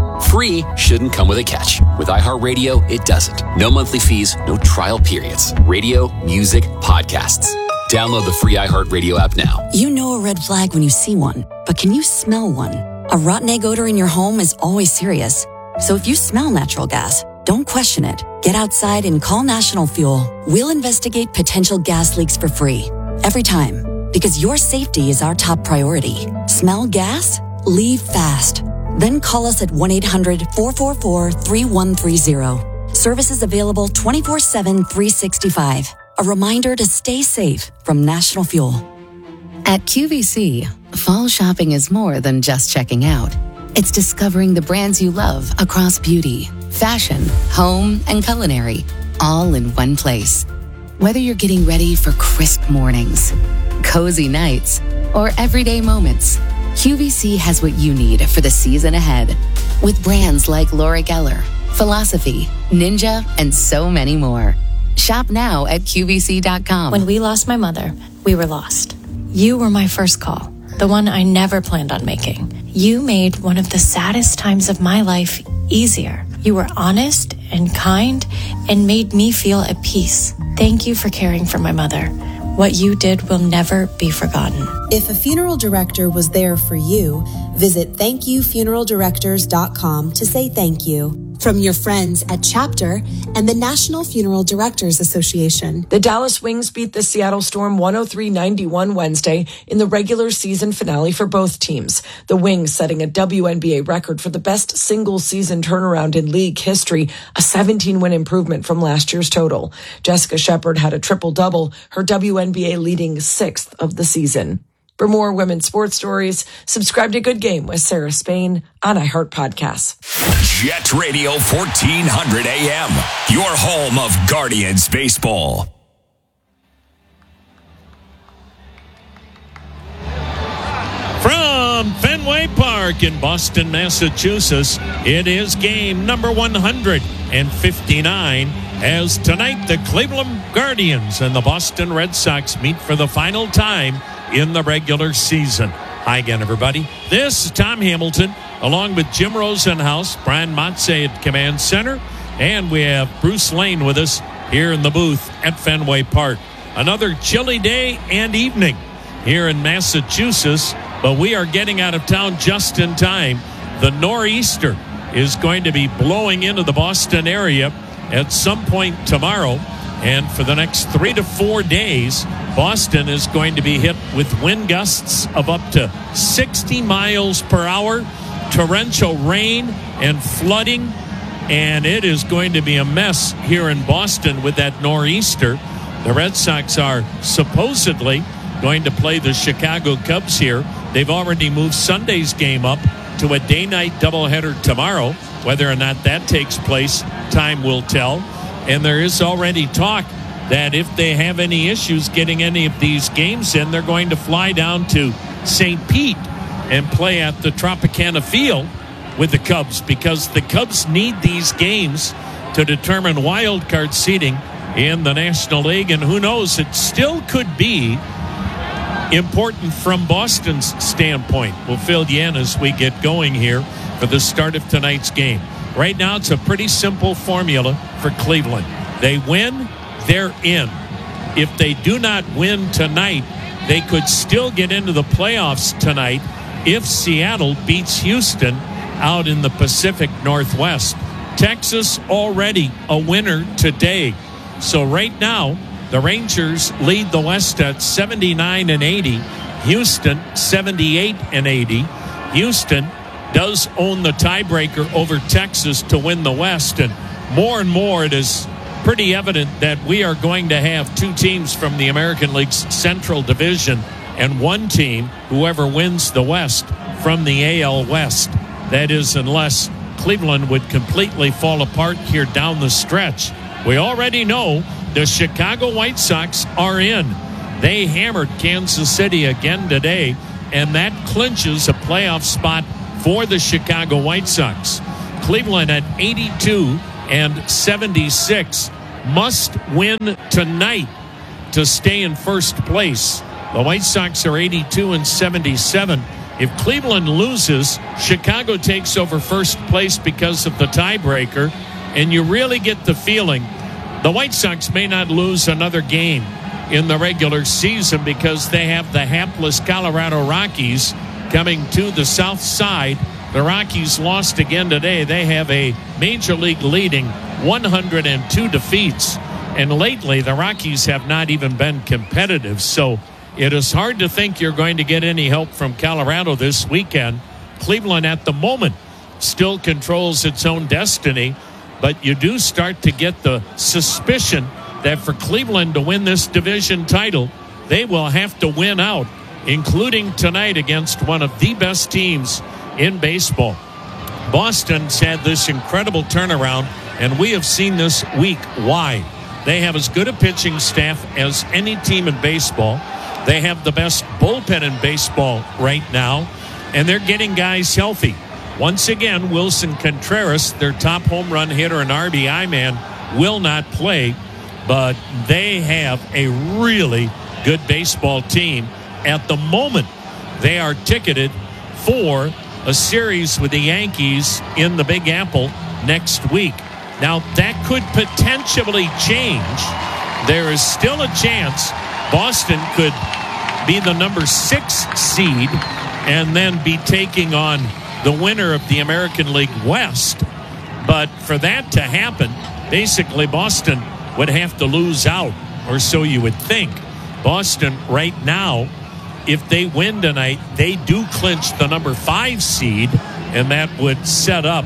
Free shouldn't come with a catch. With iHeartRadio, it doesn't. No monthly fees, no trial periods. Radio, music, podcasts. Download the free iHeartRadio app now. You know a red flag when you see one, but can you smell one? A rotten egg odor in your home is always serious. So if you smell natural gas, don't question it. Get outside and call National Fuel. We'll investigate potential gas leaks for free. Every time. Because your safety is our top priority. Smell gas? Leave fast. Then call us at 1-800-444-3130. Services available 24/7, 365. A reminder to stay safe from National Fuel. At QVC, fall shopping is more than just checking out. It's discovering the brands you love across beauty, fashion, home, and culinary, all in one place. Whether you're getting ready for crisp mornings, cozy nights, or everyday moments, QVC has what you need for the season ahead. With brands like Laura Geller, Philosophy, Ninja, and so many more. Shop now at QVC.com. When we lost my mother, we were lost. You were my first call, the one I never planned on making. You made one of the saddest times of my life easier. You were honest and kind and made me feel at peace. Thank you for caring for my mother. What you did will never be forgotten. If a funeral director was there for you, visit thankyoufuneraldirectors.com to say thank you. From your friends at Chapter and the National Funeral Directors Association. The Dallas Wings beat the Seattle Storm 103-91 Wednesday in the regular season finale for both teams. The Wings setting a WNBA record for the best single season turnaround in league history, a 17-win improvement from last year's total. Jessica Shepard had a triple-double, her WNBA leading 6th of the season. For more women's sports stories, subscribe to Good Game with Sarah Spain on iHeart Podcasts. Jet Radio 1400 AM, your home of Guardians baseball. From Fenway Park in Boston, Massachusetts, it is game number 159 as tonight the Cleveland Guardians and the Boston Red Sox meet for the final time in the regular season. Hi again, everybody. This is Tom Hamilton, along with Jim Rosenhaus, Brian Motze at Command Center, and we have Bruce Lane with us here in the booth at Fenway Park. Another chilly day and evening here in Massachusetts, but we are getting out of town just in time. The nor'easter is going to be blowing into the Boston area at some point tomorrow, and for the next 3 to 4 days, Boston is going to be hit with wind gusts of up to 60 miles per hour, torrential rain and flooding, and it is going to be a mess here in Boston with that nor'easter. The Red Sox are supposedly going to play the Chicago Cubs here. They've already moved Sunday's game up to a day-night doubleheader tomorrow. Whether or not that takes place, time will tell. And there is already talk that if they have any issues getting any of these games in, they're going to fly down to St. Pete and play at the Tropicana Field with the Cubs, because the Cubs need these games to determine wild card seeding in the National League. And who knows, it still could be important from Boston's standpoint. We'll fill you in as we get going here for the start of tonight's game. Right now, it's a pretty simple formula for Cleveland. They win, they're in. If they do not win tonight, they could still get into the playoffs tonight if Seattle beats Houston out in the Pacific Northwest. Texas already a winner today. So right now, the Rangers lead the West at 79-80. Houston 78-80. Houston does own the tiebreaker over Texas to win the West, and more it is pretty evident that we are going to have two teams from the American League's Central Division and one team, whoever wins the West, from the AL West. That is, unless Cleveland would completely fall apart here down the stretch. We already know the Chicago White Sox are in. They hammered Kansas City again today, and that clinches a playoff spot for the Chicago White Sox. Cleveland at 82-76 must win tonight to stay in first place. The White Sox are 82-77. If Cleveland loses, Chicago takes over first place because of the tiebreaker, and you really get the feeling the White Sox may not lose another game in the regular season because they have the hapless Colorado Rockies coming to the south side. The Rockies lost again today. They have a major league leading 102 defeats, and lately the Rockies have not even been competitive, so it is hard to think you're going to get any help from Colorado this weekend. Cleveland at the moment still controls its own destiny, but you do start to get the suspicion that for Cleveland to win this division title, they will have to win out, including tonight against one of the best teams in baseball. Boston's had this incredible turnaround, and we have seen this week why. They have as good a pitching staff as any team in baseball. They have the best bullpen in baseball right now, and they're getting guys healthy. Once again, Wilson Contreras, their top home run hitter and RBI man, will not play, but they have a really good baseball team. At the moment, they are ticketed for a series with the Yankees in the Big Apple next week. Now, that could potentially change. There is still a chance Boston could be the number 6 seed and then be taking on the winner of the American League West. But for that to happen, basically Boston would have to lose out, or so you would think. Boston right now, if they win tonight, they do clinch the number 5 seed, and that would set up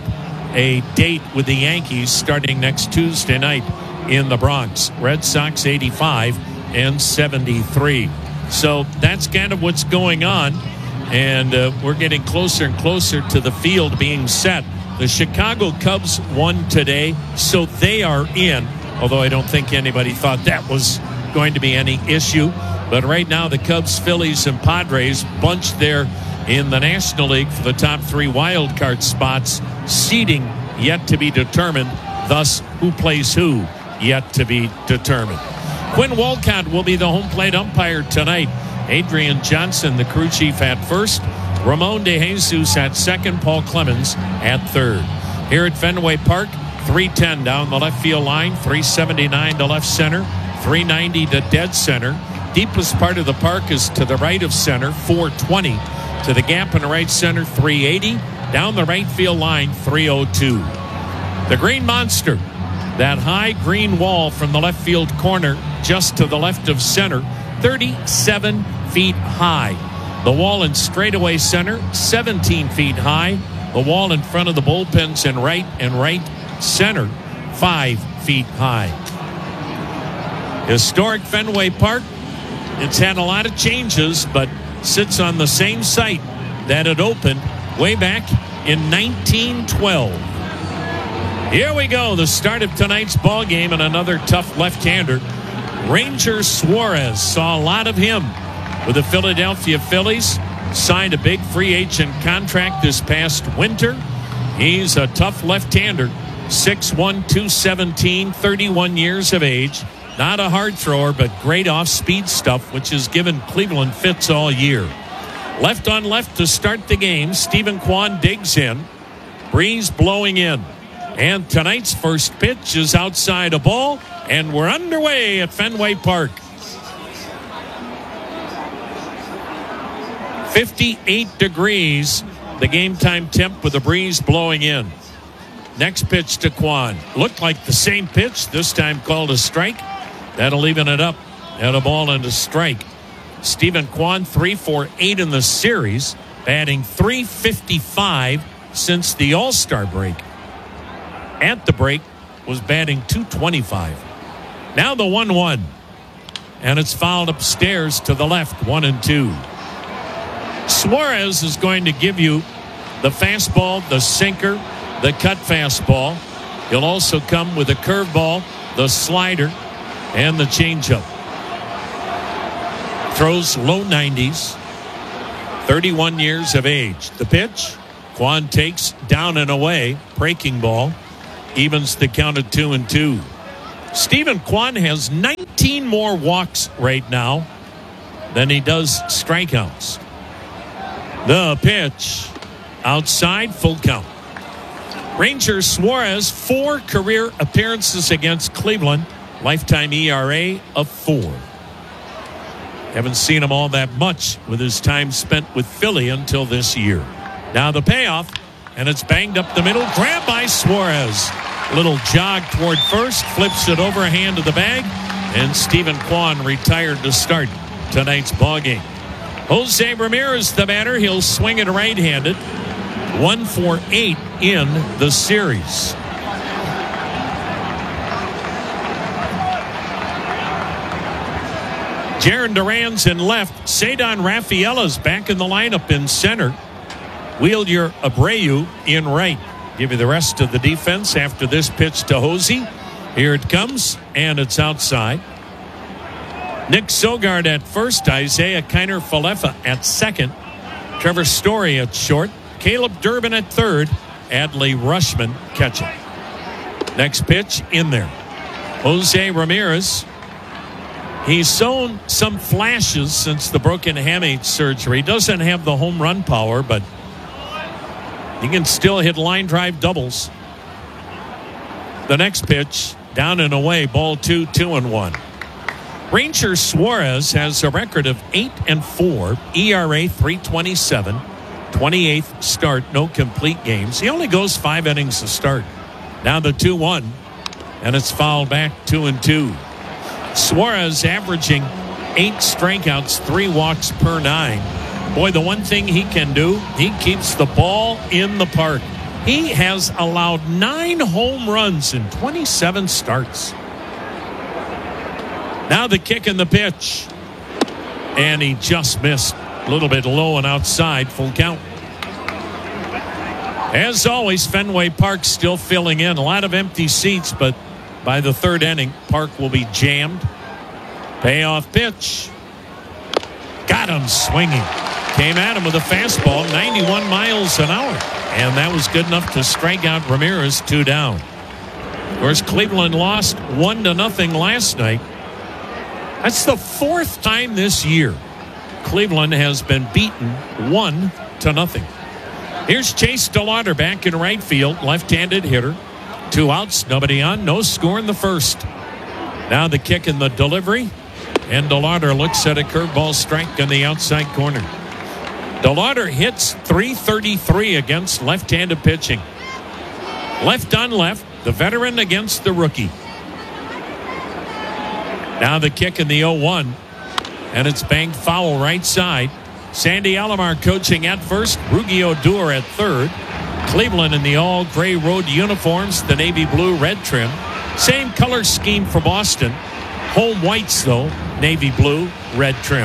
a date with the Yankees starting next Tuesday night in the Bronx. Red Sox 85 and 73. So that's kind of what's going on, and we're getting closer and closer to the field being set. The Chicago Cubs won today, so they are in, although I don't think anybody thought that was going to be any issue. But right now, the Cubs, Phillies, and Padres bunched there in the National League for the top 3 wild card spots. Seeding yet to be determined. Thus, who plays who yet to be determined. Quinn Wolcott will be the home plate umpire tonight. Adrian Johnson, the crew chief, at first. Ramon De Jesus at second. Paul Clemens at third. Here at Fenway Park, 310 down the left field line, 379 to left center, 390 to dead center. Deepest part of the park is to the right of center, 420. To the gap in the right center, 380. Down the right field line, 302. The Green Monster, that high green wall from the left field corner just to the left of center, 37 feet high. The wall in straightaway center, 17 feet high. The wall in front of the bullpens in right and right center, 5 feet high. Historic Fenway Park. It's had a lot of changes, but sits on the same site that it opened way back in 1912. Here we go, the start of tonight's ball game, and another tough left-hander. Ranger Suarez, saw a lot of him with the Philadelphia Phillies. Signed a big free agent contract this past winter. He's a tough left-hander, 6'1", 217, 31 years of age. Not a hard thrower, but great off-speed stuff, which has given Cleveland fits all year. Left on left to start the game. Stephen Kwan digs in. Breeze blowing in. And tonight's first pitch is outside a ball, and we're underway at Fenway Park. 58 degrees, the game time temp with the breeze blowing in. Next pitch to Kwan. Looked like the same pitch, this time called a strike. That'll even it up at a ball and a strike. Stephen Kwan, 3 for 8 in the series, batting .355 since the All-Star break. At the break, was batting .225. Now the 1-1. And it's fouled upstairs to the left, 1-2. Suarez is going to give you the fastball, the sinker, the cut fastball. He'll also come with the curveball, the slider, and the changeup. Throws low 90s. 31 years of age. The pitch, Kwan takes down and away. Breaking ball. Evens the count at 2-2. Stephen Kwan has 19 more walks right now than he does strikeouts. The pitch. Outside, full count. Ranger Suarez, 4 career appearances against Cleveland. Lifetime ERA of 4. Haven't seen him all that much with his time spent with Philly until this year. Now the payoff, and it's banged up the middle. Grabbed by Suarez. Little jog toward first, flips it overhand to the bag, and Stephen Kwan retired to start tonight's ballgame. Jose Ramirez, the batter. He'll swing it right-handed. 1 for 8 in the series. Jarren Duran's in left. Ceddanne Rafaela's back in the lineup in center. Wheeler Abreu in right. Give you the rest of the defense after this pitch to Hosey. Here it comes, and it's outside. Nick Sogard at first. Isaiah Kiner-Falefa at second. Trevor Story at short. Caleb Durbin at third. Adley Rutschman catching. Next pitch in there. Jose Ramirez. He's shown some flashes since the broken hamate surgery. He doesn't have the home run power, but he can still hit line drive doubles. The next pitch, down and away, ball 2, 2-1. Ranger Suarez has a record of 8-4, ERA 3.27, 28th start, no complete games. He only goes 5 innings to start. Now the 2-1, and it's fouled back 2-2. Suarez averaging 8 strikeouts, 3 walks per 9. Boy, the one thing he can do, he keeps the ball in the park. He has allowed 9 home runs in 27 starts. Now the kick and the pitch. And he just missed. A little bit low and outside, full count. As always, Fenway Park still filling in. A lot of empty seats, but by the 3rd inning, Park will be jammed. Payoff pitch. Got him swinging. Came at him with a fastball, 91 miles an hour. And that was good enough to strike out Ramirez, 2 down. Of course, Cleveland lost 1-0 last night. That's the 4th time this year Cleveland has been beaten 1-0. Here's Chase DeLauder back in right field, left-handed hitter. 2 outs, nobody on, no score in the first. Now the kick and the delivery, and DeLauder looks at a curveball strike in the outside corner. DeLauder hits .333 against left-handed pitching. Left on left, the veteran against the rookie. Now the kick in the 0-1, and it's banged foul right side. Sandy Alomar coaching at first, Rugi Odor at third. Cleveland in the all-gray road uniforms, the navy blue red trim. Same color scheme for Boston. Home whites, though, navy blue red trim.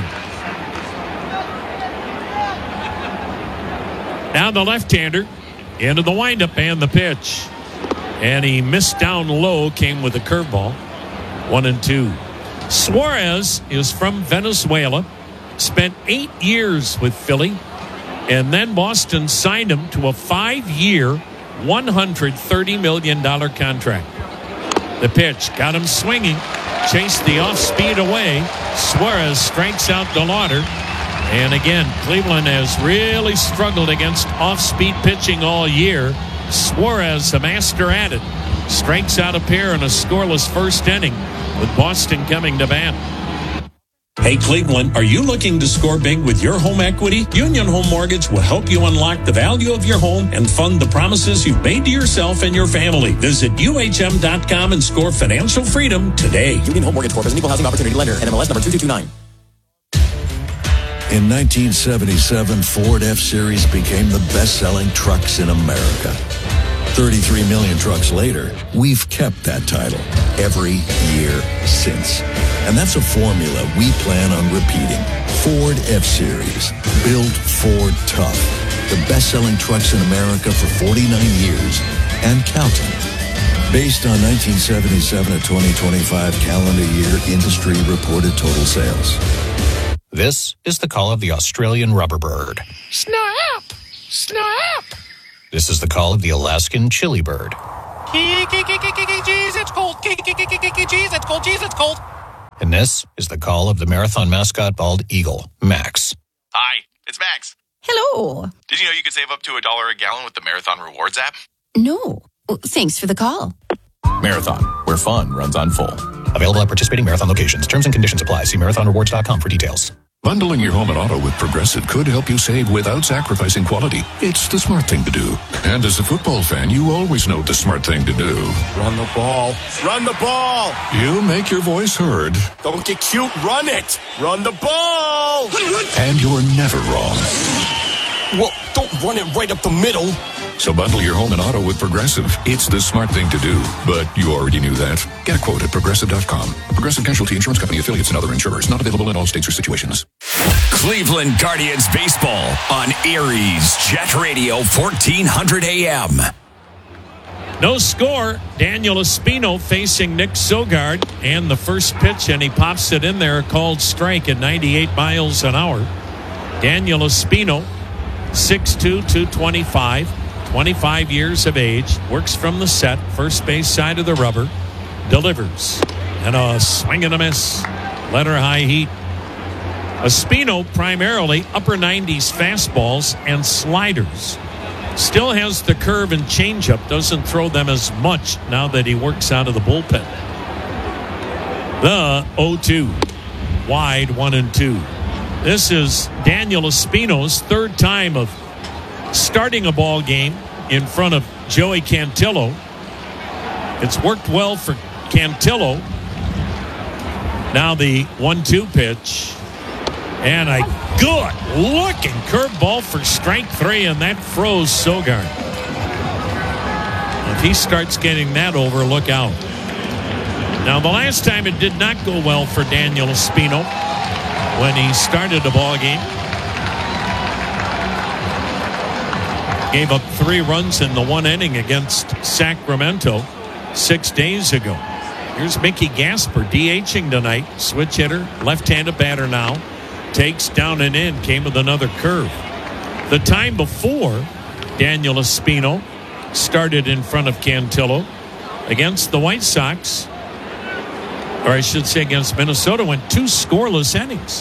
Now the left-hander into the windup and the pitch. And he missed down low, came with a curveball. 1-2. Suarez is from Venezuela. Spent 8 years with Philly. And then Boston signed him to a 5-year, $130 million contract. The pitch got him swinging. Chased the off-speed away. Suarez strikes out DeLauder. And again, Cleveland has really struggled against off-speed pitching all year. Suarez, a master at it, strikes out a pair in a scoreless first inning with Boston coming to bat. Hey, Cleveland, are you looking to score big with your home equity? Union Home Mortgage will help you unlock the value of your home and fund the promises you've made to yourself and your family. Visit UHM.com and score financial freedom today. Union Home Mortgage Corp is an equal housing opportunity lender. NMLS number 2229. In 1977, Ford F-Series became the best-selling trucks in America. 33 million trucks later, we've kept that title every year since. And that's a formula we plan on repeating. Ford F-Series, built Ford tough. The best-selling trucks in America for 49 years and counting. Based on 1977 to 2025 calendar year industry reported total sales. This is the call of the Australian rubberbird. Snap! Snap! This is the call of the Alaskan chili bird. Jeez, it's cold. Jeez, it's cold. Jeez, it's cold. And this is the call of the marathon mascot bald eagle, Max. Hi, it's Max. Hello. Did you know you could save up to $1 a gallon with the Marathon Rewards app? No. Well, thanks for the call. Marathon, where fun runs on full. Available at participating Marathon locations. Terms and conditions apply. See marathonrewards.com for details. Bundling your home and auto with Progressive could help you save without sacrificing quality. It's the smart thing to do. And as a football fan, you always know the smart thing to do. Run the ball. Run the ball. You make your voice heard. Don't get cute. Run it. Run the ball. And you're never wrong. Well, don't run it right up the middle. So bundle your home and auto with Progressive. It's the smart thing to do. But you already knew that. Get a quote at Progressive.com. Progressive Casualty Insurance Company affiliates and other insurers. Not available in all states or situations. Cleveland Guardians baseball on Aries Jet Radio 1400 AM. No score. Daniel Espino facing Nick Sogard. And the first pitch, and he pops it in there, called strike at 98 miles an hour. Daniel Espino, 6'2", 225, 25 years of age, works from the set, first base side of the rubber, delivers. And a swing and a miss. Letter high heat. Espino primarily upper 90s fastballs and sliders. Still has the curve and changeup, doesn't throw them as much now that he works out of the bullpen. The 0-2. Wide 1-2. This is Daniel Espino's third time of starting a ball game in front of Joey Cantillo. It's worked well for Cantillo. Now the 1-2 pitch. And a good-looking curveball for strike three, and that froze Sogard. If he starts getting that over, look out. Now, the last time it did not go well for Daniel Espino when he started the ball game. Gave up 3 runs in the one inning against Sacramento 6 days ago. Here's Mickey Gasper DHing tonight. Switch hitter, left-handed batter now. Takes down and in, came with another curve. The time before, Daniel Espino started in front of Cantillo against the White Sox, or I should say against Minnesota, went 2 scoreless innings.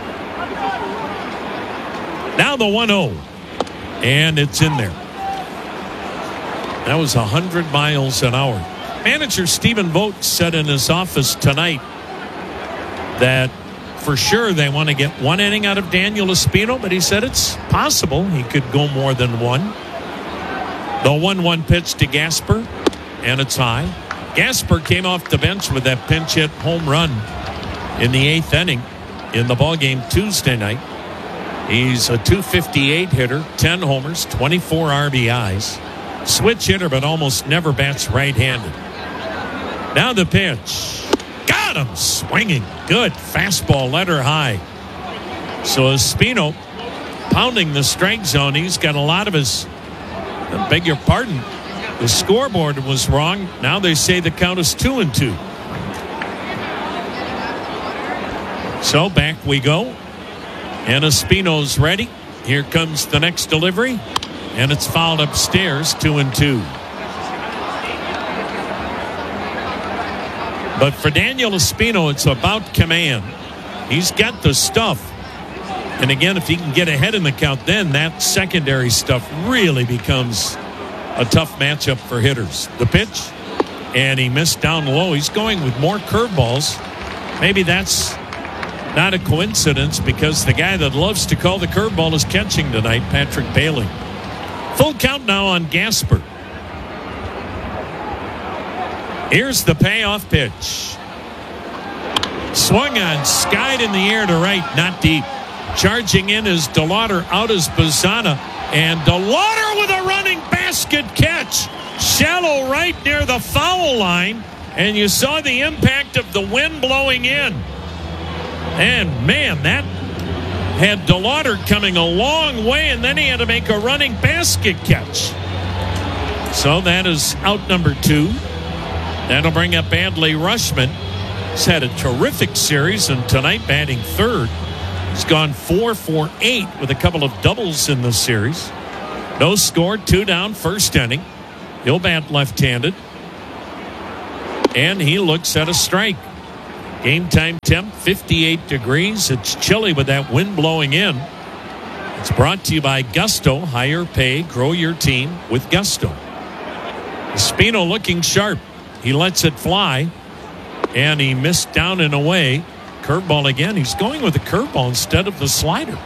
Now the 1-0, and it's in there. That was 100 miles an hour. Manager Stephen Vogt said in his office tonight that for sure they want to get 1 inning out of Daniel Espino, but he said it's possible he could go more than 1. The 1-1 pitch to Gasper, and it's high. Gasper came off the bench with that pinch hit home run in the 8th inning in the ballgame Tuesday night. He's a .258 hitter, 10 homers, 24 RBIs. Switch hitter, but almost never bats right-handed. Now the pitch. Got him swinging. Good fastball, letter high. So Espino pounding the strike zone. He's got a lot of his, I beg your pardon, the scoreboard was wrong. Now they say the count is 2-2. So back we go. And Espino's ready. Here comes the next delivery. And it's fouled upstairs, 2-2. But for Daniel Espino, it's about command. He's got the stuff. And again, if he can get ahead in the count, then that secondary stuff really becomes a tough matchup for hitters. The pitch, and he missed down low. He's going with more curveballs. Maybe that's not a coincidence because the guy that loves to call the curveball is catching tonight, Patrick Bailey. Full count now on Gasper. Here's the payoff pitch. Swung on, skied in the air to right, not deep. Charging in is DeLauder, out is Bazzana. And DeLauder with a running basket catch. Shallow right near the foul line. And you saw the impact of the wind blowing in. And man, that had DeLauder coming a long way, and then he had to make a running basket catch. So that is out number 2. That'll bring up Adley Rutschman. He's had a terrific series, and tonight batting 3rd. He's gone 4 for 8 with a couple of doubles in the series. No score, 2 down, first inning. He'll bat left-handed. And he looks at a strike. Game time temp, 58 degrees. It's chilly with that wind blowing in. It's brought to you by Gusto. Higher pay, grow your team with Gusto. Espino looking sharp. He lets it fly, and he missed down and away. Curveball again. He's going with the curveball instead of the slider.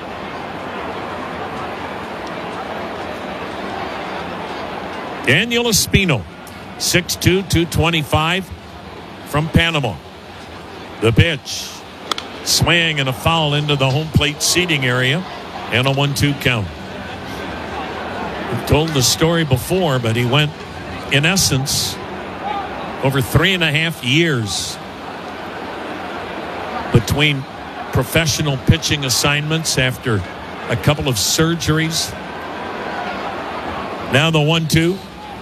Daniel Espino, 6'2", 225 from Panama. The pitch. Swing and a foul into the home plate seating area, and a 1-2 count. We've told the story before, but he went, in essence, over 3.5 years between professional pitching assignments after a couple of surgeries. Now the 1-2.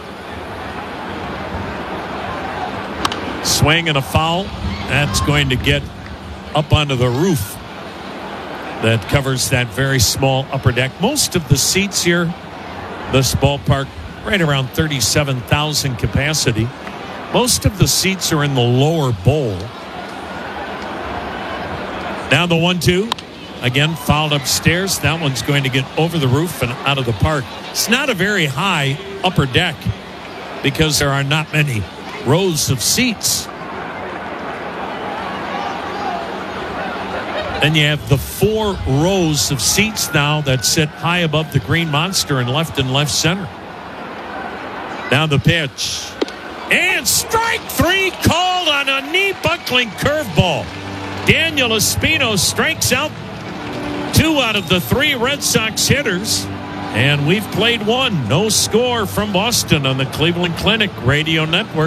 Swing and a foul. That's going to get up onto the roof that covers that very small upper deck. Most of the seats here, this ballpark, right around 37,000 capacity. Most of the seats are in the lower bowl. Now the 1-2. Again, fouled upstairs. That one's going to get over the roof and out of the park. It's not a very high upper deck because there are not many rows of seats. Then you have the 4 rows of seats now that sit high above the green monster in left center. Now the pitch. And strike 3 called on a knee-buckling curveball. Daniel Espino strikes out 2 out of the 3 Red Sox hitters. And we've played 1. No score from Boston on the Cleveland Clinic Radio Network.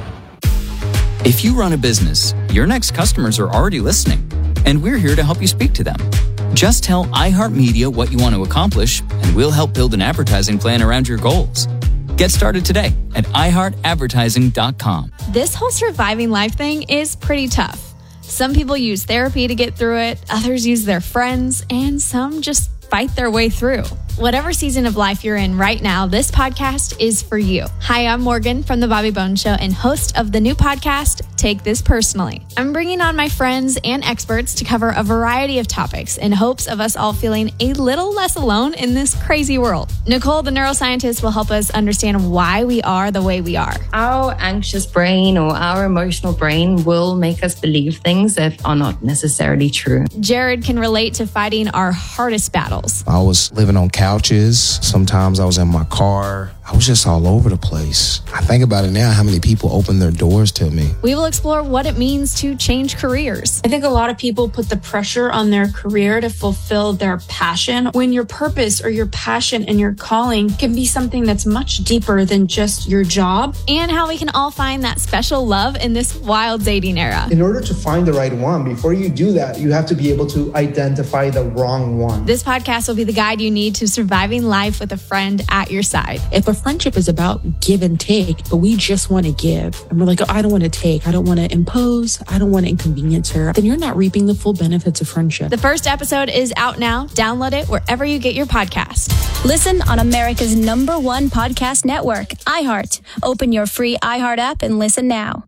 If you run a business, your next customers are already listening, and we're here to help you speak to them. Just tell iHeartMedia what you want to accomplish, and we'll help build an advertising plan around your goals. Get started today at iHeartAdvertising.com. This whole surviving life thing is pretty tough. Some people use therapy to get through it, others use their friends, and some just fight their way through. Whatever season of life you're in right now, this podcast is for you. Hi, I'm Morgan from The Bobby Bones Show and host of the new podcast, Take This Personally. I'm bringing on my friends and experts to cover a variety of topics in hopes of us all feeling a little less alone in this crazy world. Nicole, the neuroscientist, will help us understand why we are the way we are. Our anxious brain or our emotional brain will make us believe things that are not necessarily true. Jared can relate to fighting our hardest battles. I was living on couches. Sometimes I was in my car. I was just all over the place. I think about it now, how many people opened their doors to me. We will explore what it means to change careers. I think a lot of people put the pressure on their career to fulfill their passion, when your purpose or your passion and your calling can be something that's much deeper than just your job. And how we can all find that special love in this wild dating era. In order to find the right one, before you do that, you have to be able to identify the wrong one. This podcast will be the guide you need to surviving life with a friend at your side. If a friendship is about give and take, but we just want to give, and we're like, oh, I don't want to take, I don't want to impose, I don't want to inconvenience her, then you're not reaping the full benefits of friendship. The first episode is out now. Download it wherever you get your podcast. Listen on America's #1 podcast network, iHeart. Open your free iHeart app and listen now.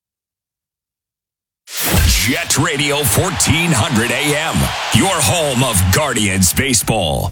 Jet Radio 1400 AM, your home of Guardians baseball.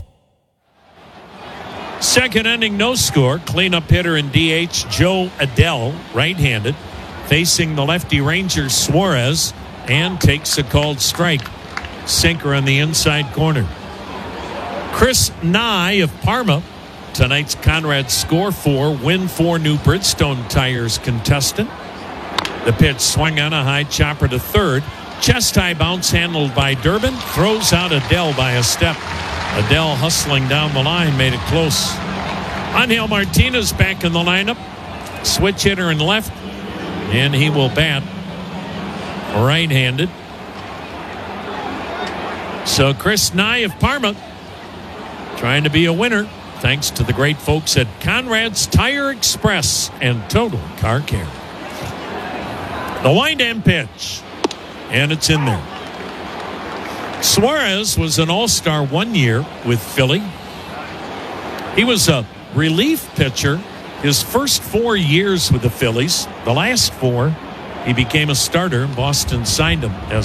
Second inning, no score. Cleanup hitter and DH Joe Adell, right-handed, facing the lefty Ranger Suarez, and takes a called strike. Sinker on the inside corner. Chris Nye of Parma, tonight's Conrad Score 4, Win 4 New Bridgestone Tires contestant. The pitch swung on a high chopper to third. Chest high bounce handled by Durbin. Throws out Adell by a step. Adell hustling down the line made it close. Angel Martinez back in the lineup. Switch hitter in left. And he will bat right-handed. So Chris Nye of Parma trying to be a winner thanks to the great folks at Conrad's Tire Express and Total Car Care. The wind-and pitch. And it's in there. Suarez was an all-star 1 year with Philly. He was a relief pitcher his first 4 years with the Phillies. The last 4, he became a starter. Boston signed him as